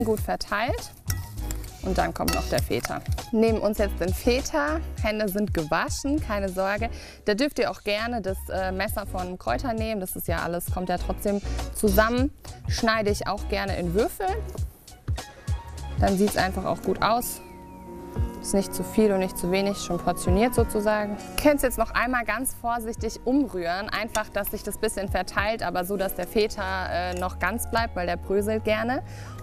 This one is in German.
Gut verteilt. Und dann kommt noch der Feta. Nehmen uns jetzt den Feta. Hände sind gewaschen, keine Sorge. Da dürft ihr auch gerne das Messer von Kräutern nehmen. Das ist ja alles, kommt ja trotzdem zusammen. Schneide ich auch gerne in Würfel. Dann sieht es einfach auch gut aus. Ist nicht zu viel und nicht zu wenig, schon portioniert sozusagen. Ich kann es jetzt noch einmal ganz vorsichtig umrühren. Einfach, dass sich das bisschen verteilt, aber so, dass der Feta noch ganz bleibt, weil der bröselt gerne.